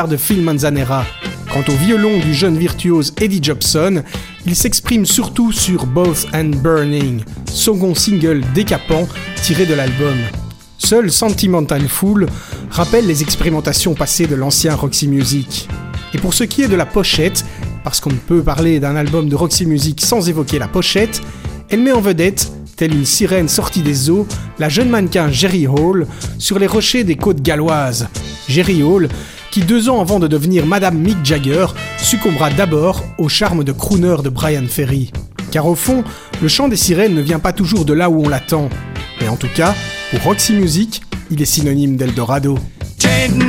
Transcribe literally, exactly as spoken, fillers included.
de Phil Manzanera. Quant au violon du jeune virtuose Eddie Jobson, il s'exprime surtout sur Both and Burning, second single décapant tiré de l'album. Seul Sentimental Fool rappelle les expérimentations passées de l'ancien Roxy Music. Et pour ce qui est de la pochette, parce qu'on ne peut parler d'un album de Roxy Music sans évoquer la pochette, elle met en vedette, telle une sirène sortie des eaux, la jeune mannequin Jerry Hall sur les rochers des côtes galloises. Jerry Hall, qui deux ans avant de devenir Madame Mick Jagger, succombera d'abord au charme de crooner de Brian Ferry. Car au fond, le chant des sirènes ne vient pas toujours de là où on l'attend. Mais en tout cas, pour Roxy Music, il est synonyme d'Eldorado. T'ain't